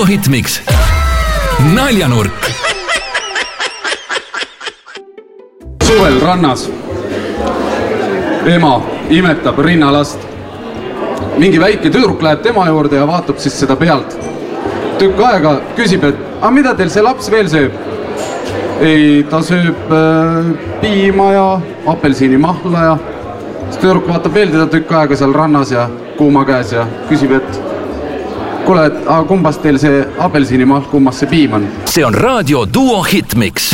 Hitmix. Naljanurk. Suvel rannas. Ema imetab rinnalast. Mingi väike tüdruk läheb tema juurde ja vaatab siis seda pealt. Tükk aega küsib, et mida teil see laps veel sööb? Ei, ta sööb piima ja apelsiinimahla ja siis tüdruk vaatab veel teda tükk aega seal rannas ja kuuma käes ja küsib, et kuule, et kumbast teil see apelsiinimahl, kumbast see piim on? See on Raadio Duo Hitmix.